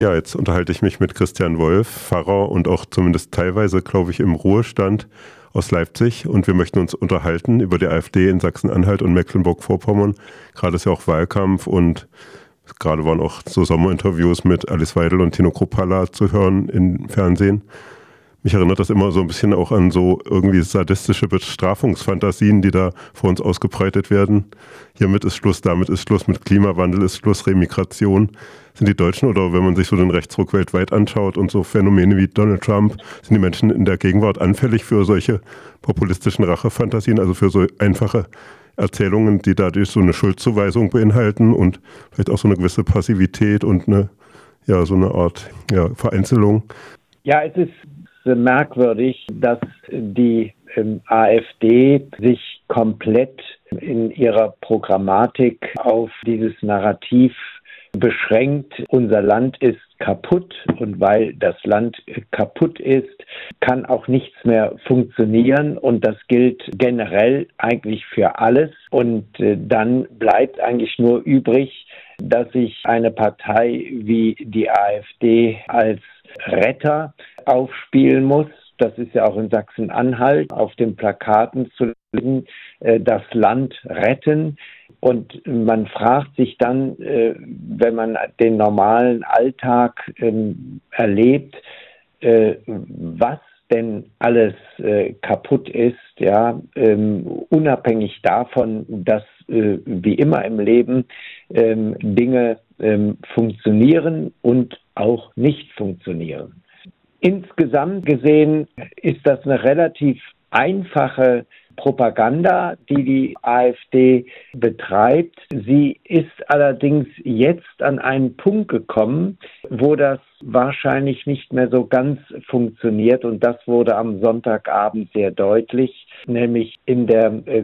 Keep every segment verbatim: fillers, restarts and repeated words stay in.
Ja, jetzt unterhalte ich mich mit Christian Wolf, Pfarrer und auch zumindest teilweise, glaube ich, im Ruhestand aus Leipzig. Und wir möchten uns unterhalten über die AfD in Sachsen-Anhalt und Mecklenburg-Vorpommern. Gerade ist ja auch Wahlkampf und gerade waren auch so Sommerinterviews mit Alice Weidel und Tino Kruppalla zu hören im Fernsehen. Mich erinnert das immer so ein bisschen auch an so irgendwie sadistische Bestrafungsfantasien, die da vor uns ausgebreitet werden. Hiermit ist Schluss, damit ist Schluss, mit Klimawandel ist Schluss, Remigration. Sind die Deutschen, oder wenn man sich so den Rechtsruck weltweit anschaut und so Phänomene wie Donald Trump, sind die Menschen in der Gegenwart anfällig für solche populistischen Rachefantasien, also für so einfache Erzählungen, die dadurch so eine Schuldzuweisung beinhalten und vielleicht auch so eine gewisse Passivität und eine, ja, so eine Art, ja, Vereinzelung? Ja, es ist merkwürdig, dass die ähm, AfD sich komplett in ihrer Programmatik auf dieses Narrativ beschränkt. Unser Land ist kaputt, und weil das Land kaputt ist, kann auch nichts mehr funktionieren, und das gilt generell eigentlich für alles. Und äh, dann bleibt eigentlich nur übrig, dass sich eine Partei wie die AfD als Retter aufspielen muss. Das ist ja auch in Sachsen-Anhalt auf den Plakaten zu lesen, äh, das Land retten. Und man fragt sich dann, äh, wenn man den normalen Alltag ähm, erlebt, äh, was denn alles äh, kaputt ist, ja, ähm, unabhängig davon, dass äh, wie immer im Leben ähm, Dinge ähm, funktionieren und auch nicht funktionieren. Insgesamt gesehen ist das eine relativ einfache Propaganda, die die AfD betreibt. Sie ist allerdings jetzt an einen Punkt gekommen, wo das wahrscheinlich nicht mehr so ganz funktioniert, und das wurde am Sonntagabend sehr deutlich, nämlich in der äh,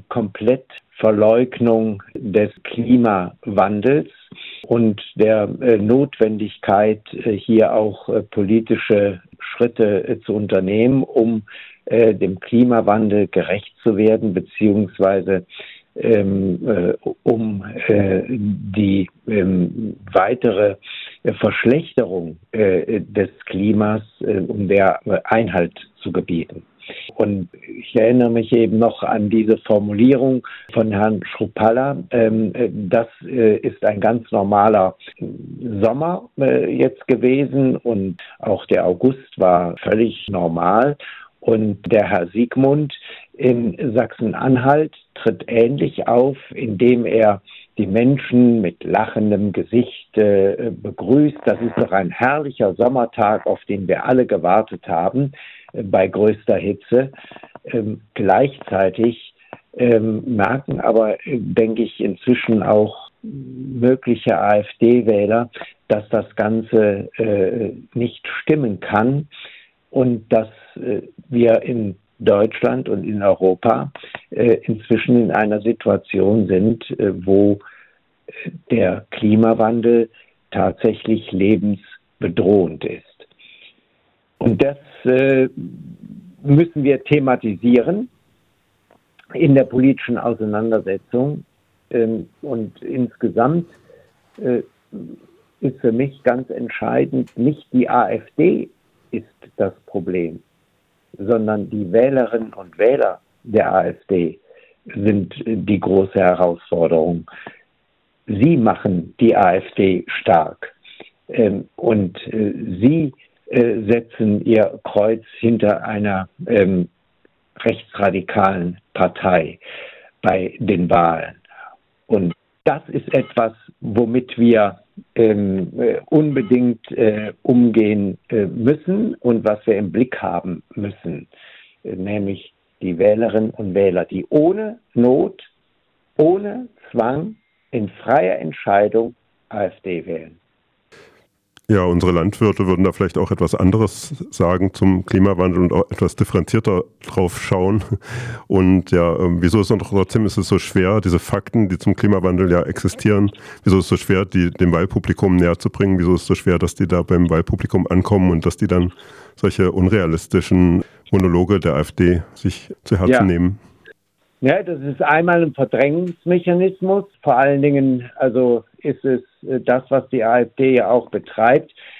Komplettverleugnung des Klimawandels und der äh, Notwendigkeit, äh, hier auch äh, politische Schritte äh, zu unternehmen, um äh, dem Klimawandel gerecht zu werden, beziehungsweise ähm, äh, um äh, die ähm, weitere äh, Verschlechterung äh, des Klimas, äh, um der äh, Einhalt zu gebieten. Und ich erinnere mich eben noch an diese Formulierung von Herrn Kruppalla. Ähm, das äh, ist ein ganz normaler Sommer äh, jetzt gewesen, und auch der August war völlig normal. Und der Herr Siegmund in Sachsen-Anhalt tritt ähnlich auf, indem er die Menschen mit lachendem Gesicht äh, begrüßt. Das ist doch ein herrlicher Sommertag, auf den wir alle gewartet haben, äh, bei größter Hitze. Ähm, gleichzeitig ähm, merken aber, äh, denke ich, inzwischen auch mögliche AfD-Wähler, dass das Ganze äh, nicht stimmen kann, und dass äh, wir in Deutschland und in Europa äh, inzwischen in einer Situation sind, äh, wo äh, der Klimawandel tatsächlich lebensbedrohend ist. Und das äh, müssen wir thematisieren in der politischen Auseinandersetzung. Ähm, und insgesamt äh, ist für mich ganz entscheidend, nicht die AfD ist das Problem, sondern die Wählerinnen und Wähler der AfD sind die große Herausforderung. Sie machen die AfD stark, ähm, und äh, sie äh, setzen ihr Kreuz hinter einer ähm, rechtsradikalen Partei bei den Wahlen. Und das ist etwas, womit wir ähm, äh, unbedingt äh, umgehen äh, müssen und was wir im Blick haben müssen, äh, nämlich die Wählerinnen und Wähler, die ohne Not, ohne Zwang, in freier Entscheidung AfD wählen. Ja, unsere Landwirte würden da vielleicht auch etwas anderes sagen zum Klimawandel und auch etwas differenzierter drauf schauen. Und ja, wieso ist es doch trotzdem ist es so schwer, diese Fakten, die zum Klimawandel ja existieren, wieso ist es so schwer, die dem Wahlpublikum näher zu bringen? Wieso ist es so schwer, dass die da beim Wahlpublikum ankommen und dass die dann solche unrealistischen Monologe der AfD sich zu Herzen ja. nehmen? Ja, das ist einmal ein Verdrängungsmechanismus. Vor allen Dingen, also ist es das, was die AfD ja auch betreibt.